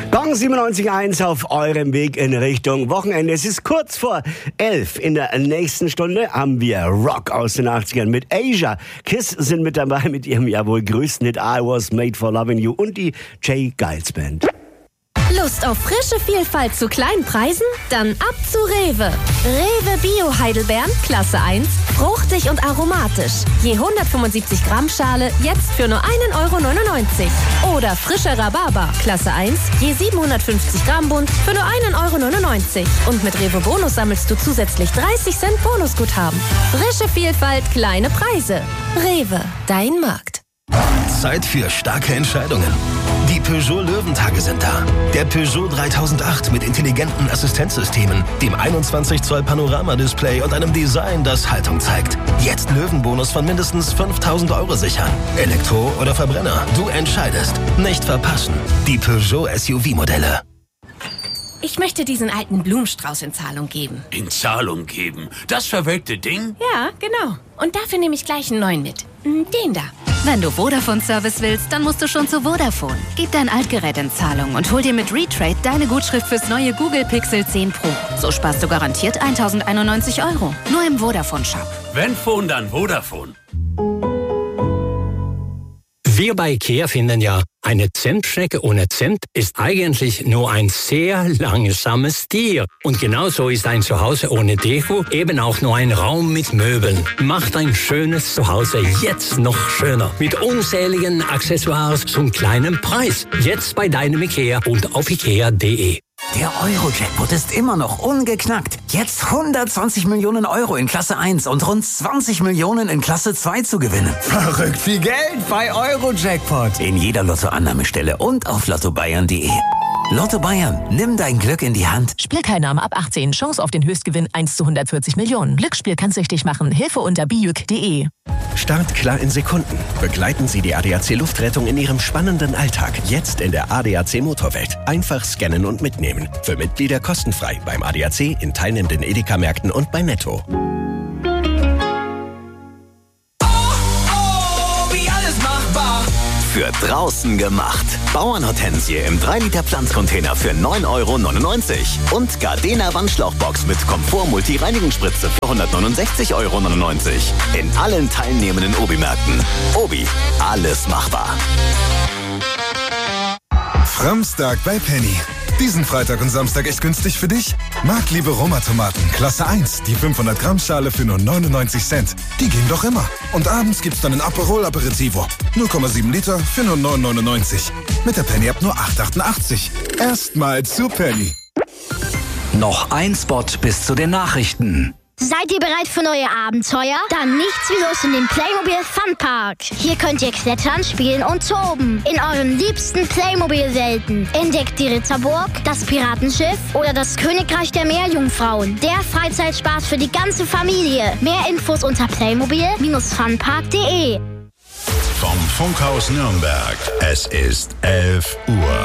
Gong 97.1 auf eurem Weg in Richtung Wochenende. Es ist kurz vor 11. In der nächsten Stunde haben wir Rock aus den 80ern mit Asia. Kiss sind mit dabei mit ihrem ja wohl größten Hit I Was Made for Loving You und die J. Geils Band. Lust auf frische Vielfalt zu kleinen Preisen? Dann ab zu Rewe. Rewe Bio Heidelbeeren, Klasse 1, fruchtig und aromatisch. Je 175 Gramm Schale, jetzt für nur 1,99 €. Oder frischer Rhabarber, Klasse 1, je 750 Gramm Bund, für nur 1,99 €. Und mit Rewe Bonus sammelst du zusätzlich 30 Cent Bonusguthaben. Frische Vielfalt, kleine Preise. Rewe, dein Markt. Zeit für starke Entscheidungen. Die Peugeot Löwentage sind da. Der Peugeot 3008 mit intelligenten Assistenzsystemen, dem 21 Zoll Panoramadisplay und einem Design, das Haltung zeigt. Jetzt Löwenbonus von mindestens 5.000 € sichern. Elektro oder Verbrenner, du entscheidest. Nicht verpassen. Die Peugeot SUV-Modelle. Ich möchte diesen alten Blumenstrauß in Zahlung geben. In Zahlung geben? Das verwelkte Ding? Ja, genau. Und dafür nehme ich gleich einen neuen mit. Den da. Wenn du Vodafone-Service willst, dann musst du schon zu Vodafone. Gib dein Altgerät in Zahlung und hol dir mit Retrade deine Gutschrift fürs neue Google Pixel 10 Pro. So sparst du garantiert 1.091 €. Nur im Vodafone-Shop. Wenn Phone, dann Vodafone. Wir bei IKEA finden ja, eine Zimtschnecke ohne Zimt ist eigentlich nur ein sehr langsames Tier. Und genauso ist ein Zuhause ohne Deko eben auch nur ein Raum mit Möbeln. Macht ein schönes Zuhause jetzt noch schöner. Mit unzähligen Accessoires zum kleinen Preis. Jetzt bei deinem IKEA und auf ikea.de. Der Euro-Jackpot ist immer noch ungeknackt. Jetzt 120 Millionen € in Klasse 1 und rund 20 Millionen in Klasse 2 zu gewinnen. Verrückt viel Geld bei Euro-Jackpot. In jeder Lottoannahmestelle und auf lottobayern.de. Lotto Bayern, nimm dein Glück in die Hand. Spielteilnahme ab 18. Chance auf den Höchstgewinn 1 zu 140 Millionen. Glücksspiel kann süchtig machen. Hilfe unter biüc.de. Start klar in Sekunden. Begleiten Sie die ADAC Luftrettung in Ihrem spannenden Alltag. Jetzt in der ADAC Motorwelt. Einfach scannen und mitnehmen. Für Mitglieder kostenfrei beim ADAC, in teilnehmenden Edeka-Märkten und bei Netto. Für draußen gemacht. Bauernhortensie im 3-Liter Pflanzcontainer für 9,99 € und Gardena Wandschlauchbox mit Komfort-Multi-Reinigungsspritze für 169,99 € in allen teilnehmenden Obi-Märkten. Obi, alles machbar. Framstag bei Penny. Diesen Freitag und Samstag echt günstig für dich? Marktliebe Roma-Tomaten, Klasse 1, die 500 Gramm Schale für nur 99 Cent. Die gehen doch immer. Und abends gibt's dann ein Aperol Aperitivo. 0,7 Liter für nur 9,99 €. Mit der Penny-App nur 8,88 €. Erstmal zu Penny. Noch ein Spot bis zu den Nachrichten. Seid ihr bereit für neue Abenteuer? Dann nichts wie los in den Playmobil Funpark. Hier könnt ihr klettern, spielen und toben. In euren liebsten Playmobil-Welten. Entdeckt die Ritterburg, das Piratenschiff oder das Königreich der Meerjungfrauen. Der Freizeitspaß für die ganze Familie. Mehr Infos unter playmobil-funpark.de. Vom Funkhaus Nürnberg. Es ist 11 Uhr.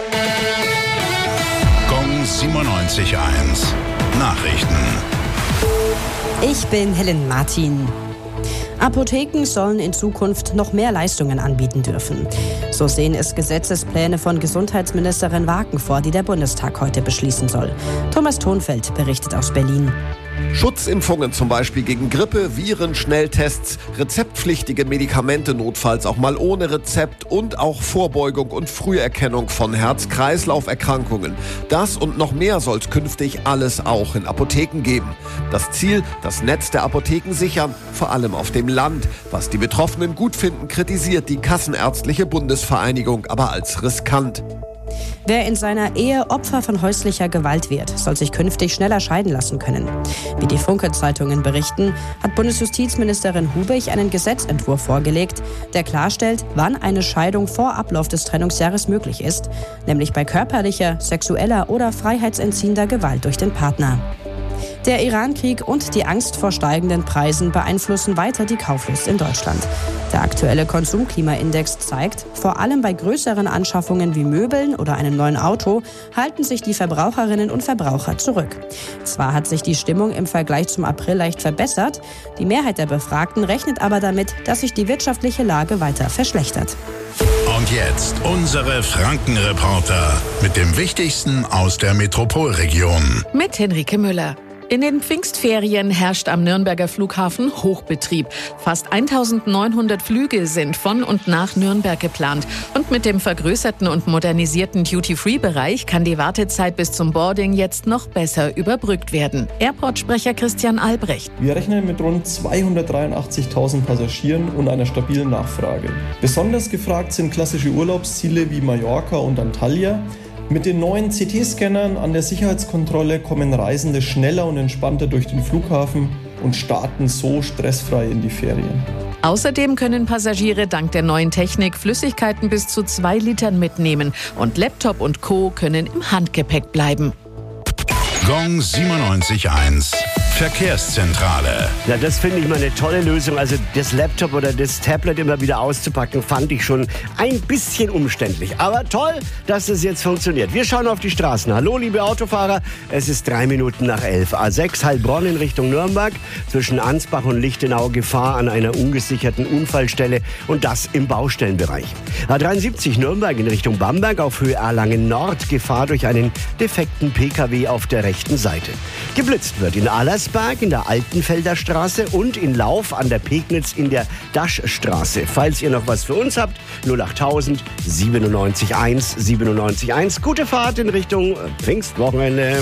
Gong 97.1. Nachrichten. Ich bin Helen Martin. Apotheken sollen in Zukunft noch mehr Leistungen anbieten dürfen. So sehen es Gesetzespläne von Gesundheitsministerin Waken vor, die der Bundestag heute beschließen soll. Thomas Thonfeld berichtet aus Berlin. Schutzimpfungen zum Beispiel gegen Grippe, Viren, Schnelltests, rezeptpflichtige Medikamente notfalls auch mal ohne Rezept und auch Vorbeugung und Früherkennung von Herz-Kreislauf-Erkrankungen. Das und noch mehr soll es künftig alles auch in Apotheken geben. Das Ziel, das Netz der Apotheken sichern, vor allem auf dem Land. Was die Betroffenen gut finden, kritisiert die Kassenärztliche Bundesvereinigung aber als riskant. Wer in seiner Ehe Opfer von häuslicher Gewalt wird, soll sich künftig schneller scheiden lassen können. Wie die Funke-Zeitungen berichten, hat Bundesjustizministerin Hubich einen Gesetzentwurf vorgelegt, der klarstellt, wann eine Scheidung vor Ablauf des Trennungsjahres möglich ist, nämlich bei körperlicher, sexueller oder freiheitsentziehender Gewalt durch den Partner. Der Iran-Krieg und die Angst vor steigenden Preisen beeinflussen weiter die Kauflust in Deutschland. Der aktuelle Konsumklimaindex zeigt, vor allem bei größeren Anschaffungen wie Möbeln oder einem neuen Auto halten sich die Verbraucherinnen und Verbraucher zurück. Zwar hat sich die Stimmung im Vergleich zum April leicht verbessert, die Mehrheit der Befragten rechnet aber damit, dass sich die wirtschaftliche Lage weiter verschlechtert. Und jetzt unsere Frankenreporter mit dem Wichtigsten aus der Metropolregion. Mit Henrike Müller. In den Pfingstferien herrscht am Nürnberger Flughafen Hochbetrieb. Fast 1900 Flüge sind von und nach Nürnberg geplant. Und mit dem vergrößerten und modernisierten Duty-Free-Bereich kann die Wartezeit bis zum Boarding jetzt noch besser überbrückt werden. Airport-Sprecher Christian Albrecht. Wir rechnen mit rund 283.000 Passagieren und einer stabilen Nachfrage. Besonders gefragt sind klassische Urlaubsziele wie Mallorca und Antalya. Mit den neuen CT-Scannern an der Sicherheitskontrolle kommen Reisende schneller und entspannter durch den Flughafen und starten so stressfrei in die Ferien. Außerdem können Passagiere dank der neuen Technik Flüssigkeiten bis zu 2 Litern mitnehmen und Laptop und Co. können im Handgepäck bleiben. Gong 97.1 Verkehrszentrale. Ja, das finde ich mal eine tolle Lösung. Also das Laptop oder das Tablet immer wieder auszupacken, fand ich schon ein bisschen umständlich. Aber toll, dass es jetzt funktioniert. Wir schauen auf die Straßen. Hallo, liebe Autofahrer. Es ist 3 Minuten nach 11. A6 Heilbronn in Richtung Nürnberg. Zwischen Ansbach und Lichtenau Gefahr an einer ungesicherten Unfallstelle. Und das im Baustellenbereich. A73 Nürnberg in Richtung Bamberg auf Höhe Erlangen Nord. Gefahr durch einen defekten PKW auf der rechten Seite. Geblitzt wird in Allersberg in der Altenfelder Straße und in Lauf an der Pegnitz in der Daschstraße. Falls ihr noch was für uns habt, 08000 97.1 97.1. Gute Fahrt in Richtung Pfingstwochenende.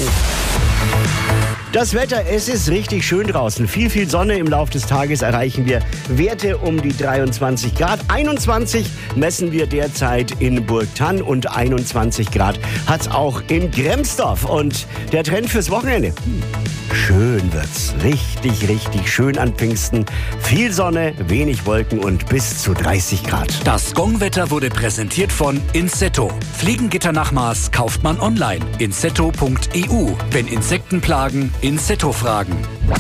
Das Wetter, es ist richtig schön draußen. Viel Sonne. Im Laufe des Tages erreichen wir Werte um die 23 Grad. 21 messen wir derzeit in Burgthann und 21 Grad hat's auch in Gremsdorf. Und der Trend fürs Wochenende? Schön wird's. Richtig schön an Pfingsten. Viel Sonne, wenig Wolken und bis zu 30 Grad. Das Gong-Wetter wurde präsentiert von Insetto. Fliegengitternachmaß kauft man online. Insetto.eu. Wenn Insekten plagen, Insetto fragen.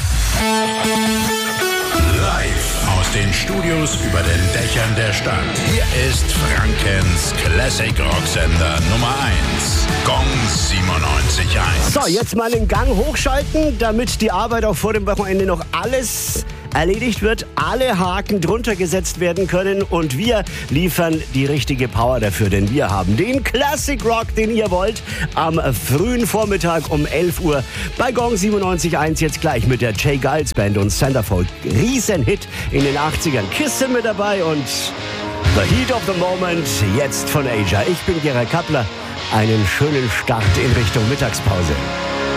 Live aus den Studios über den Dächern der Stadt. Hier ist Frankens Classic Rocksender Nummer 1. Gong 97.1. So, jetzt mal den Gang hochschalten, damit die Arbeit auch vor dem Wochenende noch alles erledigt wird, alle Haken drunter gesetzt werden können und wir liefern die richtige Power dafür, denn wir haben den Classic Rock, den ihr wollt, am frühen Vormittag um 11 Uhr bei Gong 97.1 jetzt gleich mit der J. Geils Band und Centerfold. Riesenhit in den 80ern. Kiss sind mit dabei und The Heat of the Moment jetzt von Asia. Ich bin Gerald Kappler. Einen schönen Start in Richtung Mittagspause.